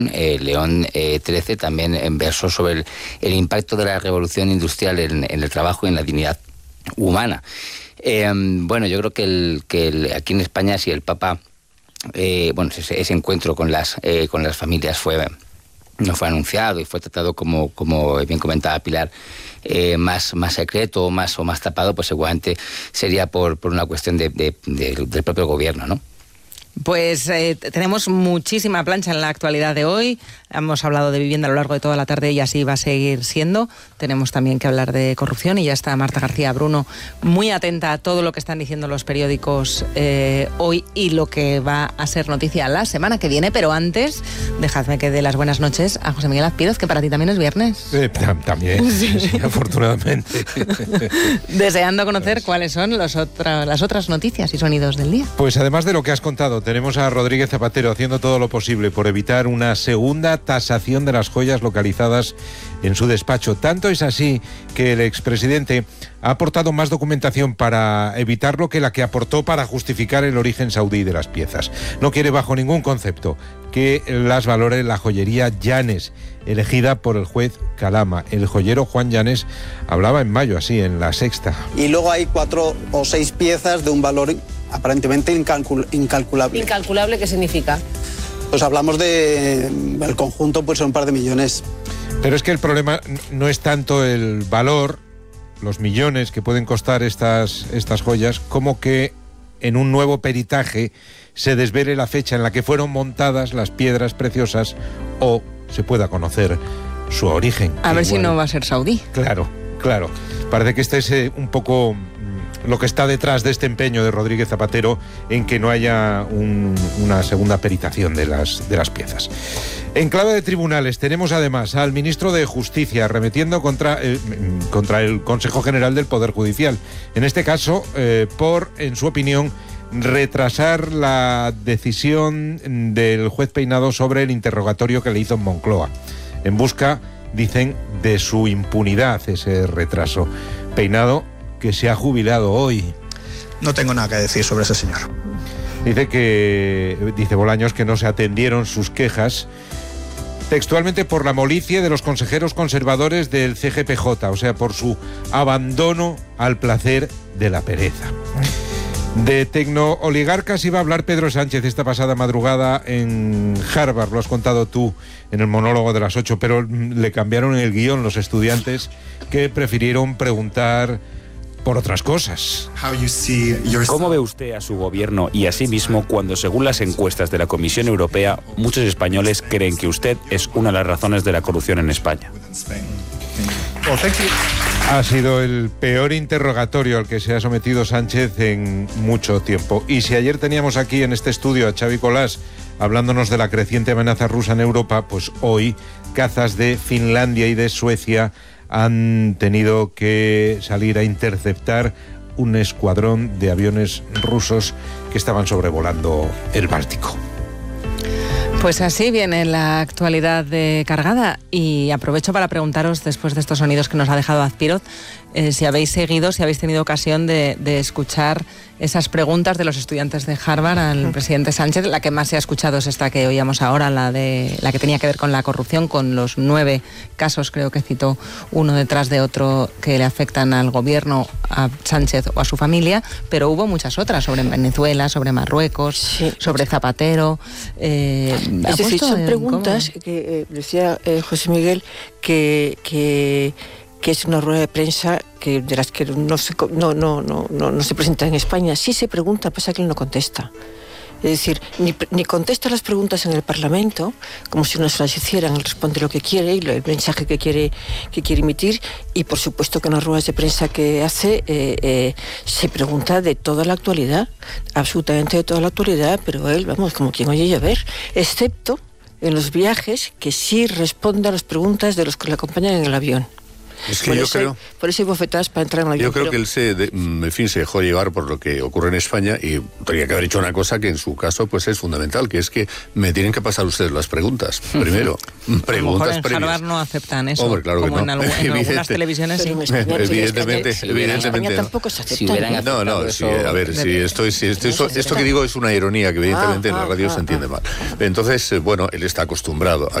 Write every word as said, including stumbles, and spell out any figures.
Eh, León eh, trece también versó sobre el, el impacto de la revolución industrial en, en el trabajo y en la dignidad humana. Eh, bueno, yo creo que, el, que el, aquí en España, si el Papa, eh, bueno, ese, ese encuentro con las, eh, con las familias fue, no fue anunciado y fue tratado como, como bien comentaba Pilar, eh, más, más secreto o más, o más tapado, pues seguramente sería por, por una cuestión de, de, de, del propio gobierno, ¿no? Pues eh, tenemos muchísima plancha en la actualidad de hoy. Hemos hablado de vivienda a lo largo de toda la tarde y así va a seguir siendo. Tenemos también que hablar de corrupción y ya está Marta García Bruno muy atenta a todo lo que están diciendo los periódicos eh, hoy y lo que va a ser noticia la semana que viene. Pero antes, dejadme que dé las buenas noches a José Miguel Azpiroz, que para ti también es viernes. Eh, también, sí. Sí, afortunadamente. Deseando conocer cuáles son los otra, las otras noticias y sonidos del día. Pues además de lo que has contado, tenemos a Rodríguez Zapatero haciendo todo lo posible por evitar una segunda tasación de las joyas localizadas en su despacho. Tanto es así que el expresidente ha aportado más documentación para evitarlo que la que aportó para justificar el origen saudí de las piezas. No quiere bajo ningún concepto que las valore la joyería Llanes, elegida por el juez Calama. El joyero Juan Llanes hablaba en mayo así en La Sexta. Y luego hay cuatro o seis piezas de un valor aparentemente incalcul- incalculable. ¿Incalculable qué significa? Pues hablamos de el conjunto, pues son un par de millones. Pero es que el problema no es tanto el valor, los millones que pueden costar estas, estas joyas, como que en un nuevo peritaje se desvele la fecha en la que fueron montadas las piedras preciosas o se pueda conocer su origen. A ver si no va a ser saudí. Claro, claro. Parece que este es eh, un poco lo que está detrás de este empeño de Rodríguez Zapatero en que no haya un, una segunda peritación de las, de las piezas. En clave de tribunales tenemos además al ministro de Justicia arremetiendo contra, eh, contra el Consejo General del Poder Judicial. En este caso, eh, por, en su opinión, retrasar la decisión del juez Peinado sobre el interrogatorio que le hizo en Moncloa. En busca, dicen, de su impunidad ese retraso. Peinado, que se ha jubilado hoy. No tengo nada que decir sobre ese señor. Dice que, dice Bolaños, que no se atendieron sus quejas textualmente por la molicie de los consejeros conservadores del C G P J, o sea, por su abandono al placer de la pereza. De tecnooligarcas iba a hablar Pedro Sánchez esta pasada madrugada en Harvard, lo has contado tú en el monólogo de las ocho, pero le cambiaron el guión los estudiantes que prefirieron preguntar por otras cosas. ¿Cómo ve usted a su gobierno y a sí mismo cuando, según las encuestas de la Comisión Europea, muchos españoles creen que usted es una de las razones de la corrupción en España? Ha sido el peor interrogatorio al que se ha sometido Sánchez en mucho tiempo. Y si ayer teníamos aquí en este estudio a Xavi Colás hablándonos de la creciente amenaza rusa en Europa, pues hoy cazas de Finlandia y de Suecia han tenido que salir a interceptar un escuadrón de aviones rusos que estaban sobrevolando el Báltico. Pues así viene la actualidad de Cargada y aprovecho para preguntaros, después de estos sonidos que nos ha dejado Azpiroz, eh, si habéis seguido, si habéis tenido ocasión de, de escuchar esas preguntas de los estudiantes de Harvard al presidente Sánchez. La que más se ha escuchado es esta que oíamos ahora, la de la que tenía que ver con la corrupción, con los nueve casos, creo que citó uno detrás de otro, que le afectan al gobierno, a Sánchez o a su familia, pero hubo muchas otras, sobre Venezuela, sobre Marruecos, sí, sobre Zapatero. Eh, es decir, son preguntas cómo? que eh, decía eh, José Miguel que, que, que es una rueda de prensa que de las que no se, no, no, no, no, no se presenta en España. Sí se pregunta, pasa que él no contesta. Es decir, ni, ni contesta las preguntas en el Parlamento, como si no se las hicieran, él responde lo que quiere y el mensaje que quiere, que quiere emitir, y por supuesto que en las ruedas de prensa que hace eh, eh, se pregunta de toda la actualidad, absolutamente de toda la actualidad, pero él, vamos, como quien oye llover, excepto en los viajes, que sí responde a las preguntas de los que le acompañan en el avión. Es que por yo eso, creo... Por eso hay bofetadas para entrar en la vida. Yo creo pero, que él se, de, en fin, se dejó llevar por lo que ocurre en España y tenía que haber hecho una cosa que en su caso pues es fundamental, que es que me tienen que pasar ustedes las preguntas. Primero, preguntas a lo mejor en previas. Harvard no aceptan eso. Hombre, claro como que en, no. algu- en Evidente. algunas televisiones sí. Evidentemente, si evidentemente. España no. tampoco se acepta. Si hubieran ¿no? No, no, sí, a ver, si estoy, si estoy, esto, esto que digo es una ironía que evidentemente Ah, en la ah, radio ah, se entiende ah. mal. Entonces, eh, bueno, él está acostumbrado a